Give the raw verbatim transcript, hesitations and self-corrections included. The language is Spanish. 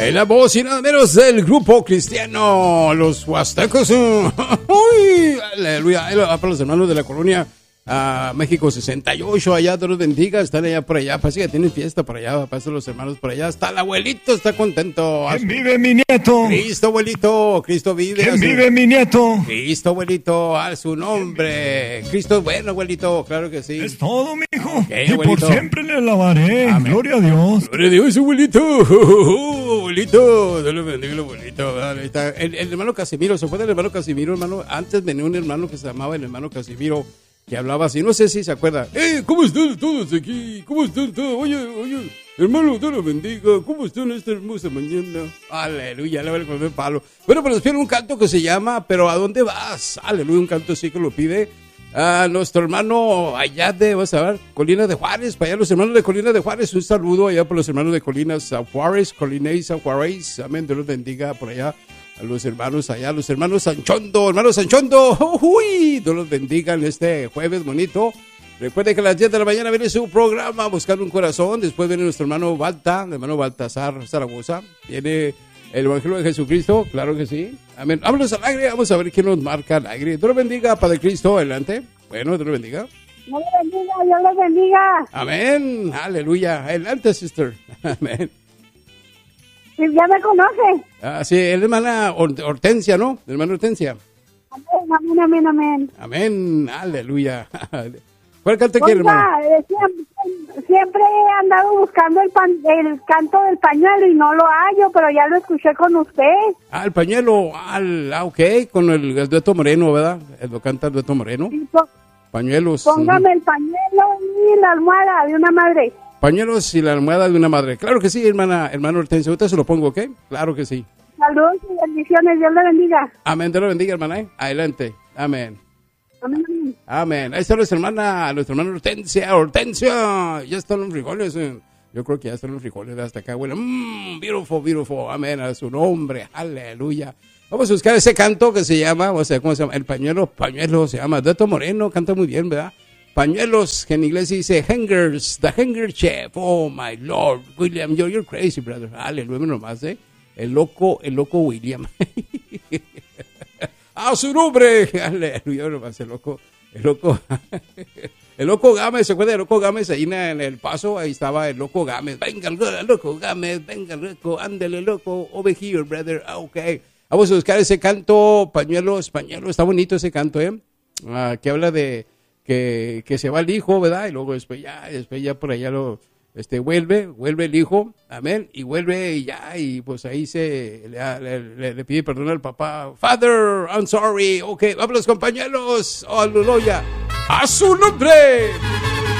En la voz y nada menos del grupo cristiano, los Huastecos. Uy, aleluya. Para los hermanos de la colonia a México sesenta y ocho, allá, Dios los bendiga, están allá por allá, parece que tienen fiesta por allá, parece los hermanos por allá, está el abuelito, está contento. ¿Quién vive, mi nieto? Cristo, abuelito, Cristo vive. ¿Quién su... vive, mi nieto? Cristo, abuelito, a su nombre. Cristo es bueno, abuelito, claro que sí. Es todo, mijo. Okay, y abuelito. por siempre le alabaré. Amén. Gloria a Dios. Gloria a Dios, abuelito. Abuelito, Dios le bendiga, abuelito. Vale, está. El, el hermano Casimiro, ¿se acuerda del hermano Casimiro, hermano? Antes venía un hermano que se llamaba el hermano Casimiro, que hablaba así, no sé si se acuerda. ¡Eh! ¿Cómo están todos aquí? ¿Cómo están todos? Oye, oye, hermano, Dios los bendiga. ¿Cómo están esta hermosa mañana? Aleluya, le voy a poner palo. Bueno, pero les pido un canto que se llama ¿Pero a dónde vas? Aleluya, un canto así que lo pide a nuestro hermano allá de, vamos a ver, Colina de Juárez, para allá los hermanos de Colina de Juárez, un saludo allá por los hermanos de Colina San Juárez, Colina y San Juárez, amén, Dios los bendiga por allá. A los hermanos allá, los hermanos Sanchondo, hermanos Sanchondo, uy, Dios los bendiga en este jueves bonito. Recuerde que a las diez de la mañana viene su programa Buscando un Corazón, después viene nuestro hermano Balta, el hermano Baltasar Zaragoza, viene el Evangelio de Jesucristo, claro que sí, amén. Vámonos al aire, vamos a ver quién nos marca al aire. Dios los bendiga, Padre Cristo, adelante, bueno, Dios los bendiga. Dios los bendiga, Dios los bendiga. Amén, aleluya, adelante, sister, amén. Ya me conoce. Ah, sí, es la hermana Hortensia, ¿no? La hermana Hortensia. Amén, amén, amén, amén. Amén, aleluya. ¿Cuál canto quiere, hermano? Siempre, siempre he andado buscando el, pan, el canto del pañuelo y no lo hallo, pero ya lo escuché con usted. Ah, el pañuelo, ah, ah ok, con el, el dueto moreno, ¿verdad? El lo canta el dueto moreno. Sí, po Pañuelos. Póngame uh-huh. el pañuelo y la almohada de una madre. Pañuelos y la almohada de una madre. Claro que sí, hermana, hermano Hortensia. Ahorita se lo pongo, ¿ok? Claro que sí. Saludos y bendiciones. Dios le bendiga. Amén. Dios le bendiga, hermana. ¿eh? Adelante. Amén. Amén. Amén. Ahí está nuestra hermana, nuestra hermana Hortensia. Hortensia. Ya están los frijoles. Eh. Yo creo que ya están los frijoles hasta acá. Bueno, mmm, beautiful, beautiful. Amén. A su nombre. Aleluya. Vamos a buscar ese canto que se llama, o sea, ¿cómo se llama? El pañuelo, pañuelo se llama. Dueto Moreno. Canta muy bien, ¿verdad? Pañuelos, que en inglés dice hangers, the hanger chef, oh my Lord, William, you're, you're crazy, brother, aleluya nomás, eh, el loco, el loco William, a su nombre, aleluya nomás, el loco, el loco, el loco Gámez, ¿se acuerda del loco Gámez? Ahí en el Paso, ahí estaba el loco Gámez, venga el loco Gámez, venga el loco, ándale loco, over here, brother, ok, vamos a buscar ese canto, pañuelos, pañuelos, está bonito ese canto, eh, uh, que habla de Que, que se va el hijo, ¿verdad? Y luego después ya, después ya por allá lo, este, vuelve, vuelve el hijo, amén, y vuelve y ya, y pues ahí se, le, le, le pide perdón al papá, Father, I'm sorry, ok, vámonos compañeros, aleluya, a su nombre.